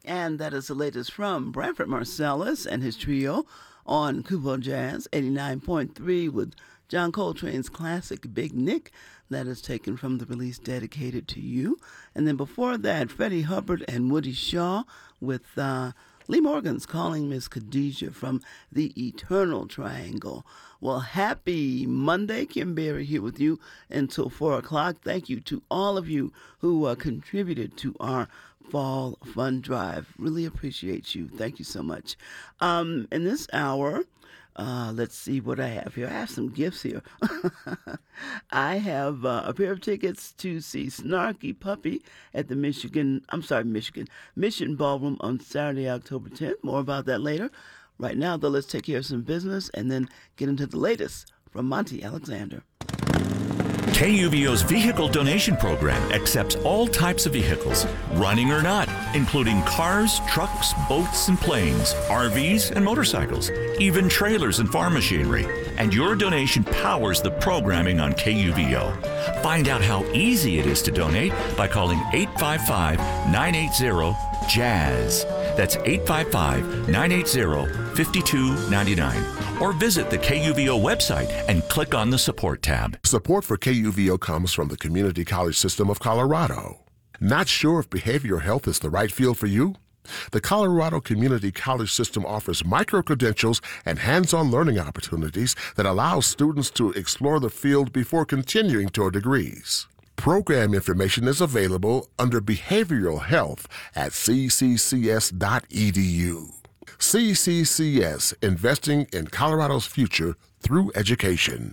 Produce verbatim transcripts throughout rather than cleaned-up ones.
And that is the latest from Branford Marsalis and his trio on Kubo Jazz eighty-nine point three with John Coltrane's classic Big Nick. That is taken from the release Dedicated to You. And then before that, Freddie Hubbard and Woody Shaw with uh, Lee Morgan's Calling Miss Khadijah from the Eternal Triangle. Well, happy Monday. Kim Berry here with you until four o'clock. Thank you to all of you who uh, contributed to our Fall Fun Drive. Really appreciate you. Thank you so much. Um, in this hour, uh, let's see what I have here. I have some gifts here. I have uh, a pair of tickets to see Snarky Puppy at the Michigan, I'm sorry, Michigan, Mission Ballroom on Saturday, October tenth. More about that later. Right now, though, let's take care of some business and then get into the latest from Monty Alexander. K U V O's vehicle donation program accepts all types of vehicles, running or not, including cars, trucks, boats, and planes, R Vs, and motorcycles, even trailers and farm machinery. And your donation powers the programming on K U V O. Find out how easy it is to donate by calling eight five five, nine eight zero, JAZZ. That's eight five five, nine eight zero, five two nine nine. Or visit the K U V O website and click on the Support tab. Support for K U V O comes from the Community College System of Colorado. Not sure if behavioral health is the right field for you? The Colorado Community College System offers micro-credentials and hands-on learning opportunities that allow students to explore the field before continuing toward degrees. Program information is available under Behavioral Health at c c c s dot e d u. C C C S, investing in Colorado's future through education.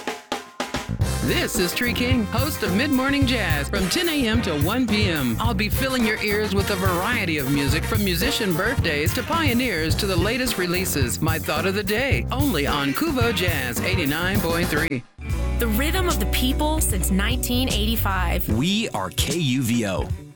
This is Tree King, host of Mid-Morning Jazz from ten a.m. to one p.m. I'll be filling your ears with a variety of music from musician birthdays to pioneers to the latest releases. My thought of the day, only on Kubo Jazz eighty-nine point three. The rhythm of the people since nineteen eighty-five. We are K U V O.